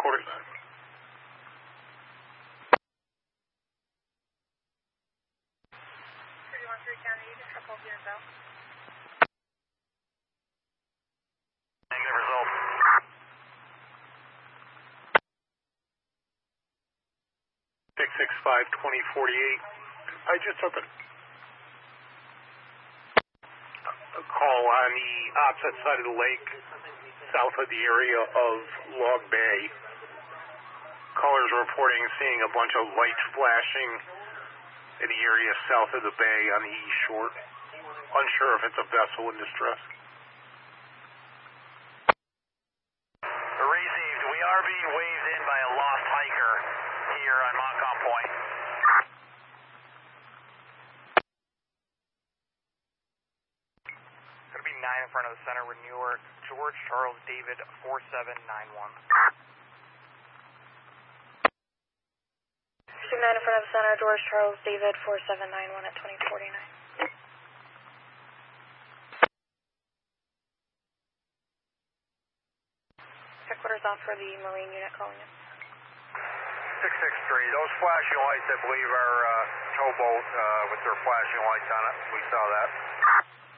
headquarters. 313 County, you can check both units out. Negative result. 665-2048. I just took a call on the opposite side of the lake, south of the area of Log Bay. Callers reporting seeing a bunch of lights flashing in the area south of the bay on the east shore. Unsure if it's a vessel in distress. Received. We are being waved in by a lost hiker here on Montcalm Point. Going to be 9 in front of the center with Newark, George Charles David 4791. 9 in front of the center, George Charles David 4791 at 2049. Headquarters off for the Marine unit calling in. 663. Those flashing lights, I believe, are towboat with their flashing lights on it. We saw that.